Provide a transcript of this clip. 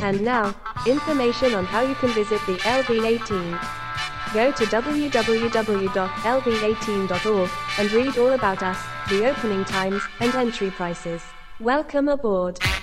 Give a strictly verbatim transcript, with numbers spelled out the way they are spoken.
And now, information on how you can visit the L B eighteen. Go to w w w dot l b eighteen dot org and read all about us, the opening times, and entry prices. Welcome aboard.